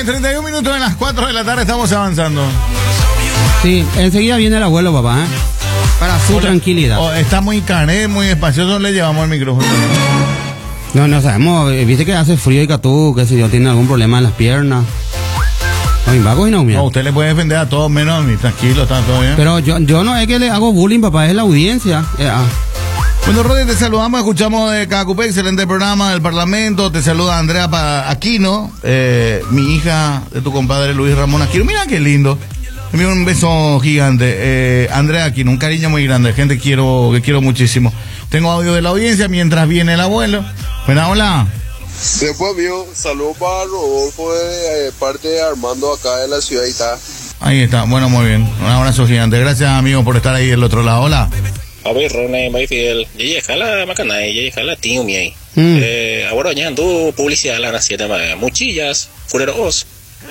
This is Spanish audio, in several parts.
bien, 31 minutos de las 4 de la tarde, estamos avanzando. Sí, enseguida viene el abuelo, papá, ¿eh? Para su tranquilidad. Está muy caré, muy espacioso, le llevamos el micrófono. No sabemos, viste que hace frío y catú, que si yo tiene algún problema en las piernas. No, usted le puede defender a todos menos a mí, tranquilo, está todo bien. Pero yo no es que le hago bullying, papá, es la audiencia. Bueno, Rodri, te saludamos, escuchamos de Cacupé, excelente programa del Parlamento. Te saluda Andrea Aquino, mi hija de tu compadre Luis Ramón Aquino. Mira qué lindo. Envío un beso gigante. Andrea Aquino, un cariño muy grande, gente que quiero muchísimo. Tengo audio de la audiencia mientras viene el abuelo. Bueno, hola. Después mío, saludos para Rodolfo de parte de Armando acá de la ciudad de Itá. Ahí está, bueno, muy bien. Un abrazo gigante. Gracias, amigo, por estar ahí del otro lado. Hola. A ver, René, muy fiel. Ya jala macana, ya jala tío mi ahí. Ahora ya ando publicidad a las 7 de Muchillas, Fureros.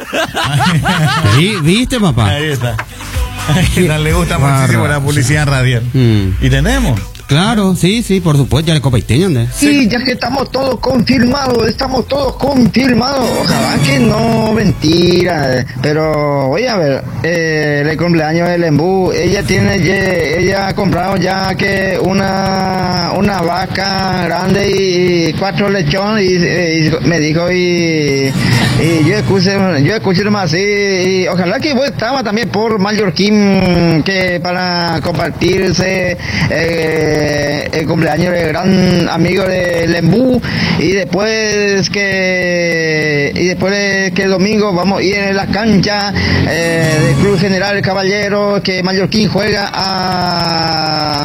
¿Viste, papá? Ahí está. Le gusta muchísimo la publicidad radial. Y tenemos. Claro, sí, por supuesto, ya le copaiteñan, ¿eh? Sí, ya que estamos todos confirmados. Ojalá que no, mentira. Pero, oye, a ver, el cumpleaños del Embú, ella ha comprado ya que una vaca grande y 4 lechones y me dijo y yo escuché más así y ojalá que vos estaba también por Mallorquín que para compartirse el cumpleaños del gran amigo de Lembú y después que el domingo vamos a ir en la cancha del Club General Caballero que Mallorquín juega a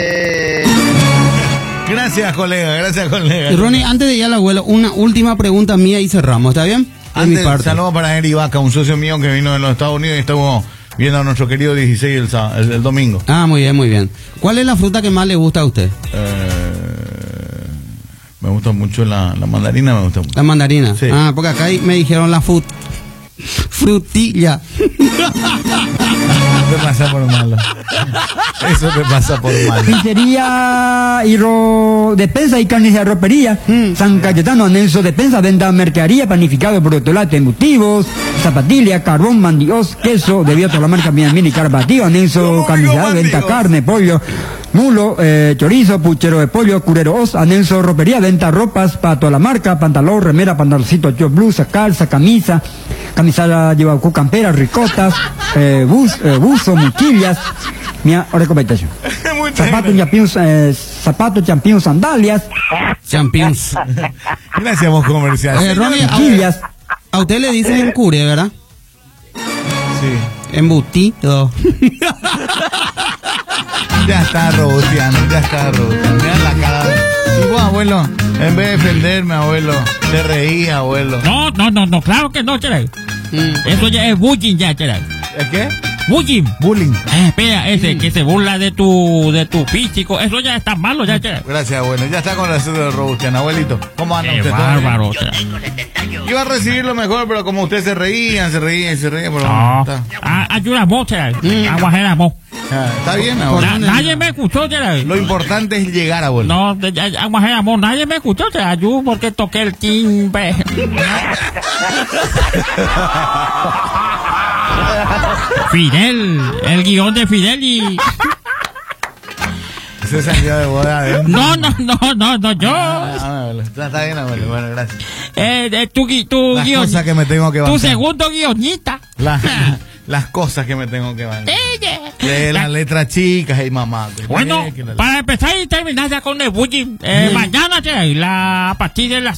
Gracias, colega. Y Ronnie, antes de ir al abuelo, una última pregunta mía y cerramos, ¿está bien? Antes, saludos para Eri Vaca, un socio mío que vino de los Estados Unidos y estuvo viendo a nuestro querido 16 el domingo. Ah, muy bien. ¿Cuál es la fruta que más le gusta a usted? Me gusta mucho la mandarina, me gusta mucho. La mandarina. Sí. Ah, porque acá me dijeron la frutilla. Te pasa por malo. Eso te pasa por malo. Pizzería y despensa y carnes de ropería. San Cayetano Anenso Despensa, venta mercadería, panificado, brotolate, embutidos, zapatillas, carbón, mandíos, queso, debido a toda la marca Miamini y Carbatío, Anenso, carnicería, venta carne, pollo, mulo, chorizo, puchero de pollo, cureros, Anenso ropería, venta ropas para toda la marca, pantalón, remera, pantaloncito, blusa, calza, camisa lleva campera, ricotas, buzo, mochillas. Mira, recomendación. Zapatos, champions, sandalias. Champions. Gracias, vos comercial. Ronnie, a usted le dicen curie, ¿verdad? Sí. Embutido. Ya está robusteando. Mira la cara. Y vos, abuelo, en vez de defenderme, abuelo, te reía, abuelo. No, claro que no, Cheray. Eso ya es bullying, ya, Cheray. ¿El qué? Bullying. Espera, ese que se burla de tu físico, eso ya está malo, ya, Cheray. Gracias, abuelo. Ya está con la cédula de robusteando, abuelito. ¿Cómo anda usted? Bárbaro, Iba a recibir lo mejor, pero como usted se reía, pero no. Ayuda vos, Cheray. Aguajera vos. Está bien, abuelo. Nadie me escuchó, Cheray. Lo importante es llegar, abuelo. No, aguajera vos, nadie me escuchó, Cheray. Ayuda porque toqué el timbre. Fidel, el guión de Fidel y... Se salió de boda, ¿eh? No, yo... Está bien, abuelo, bueno, gracias. Tu guion... cosas que me tengo que bancar. Tu segundo guionista. Las cosas que me tengo que bancar. De las letras chicas y mamá. Bueno, para empezar y terminar ya con el bullying, mañana a partir de las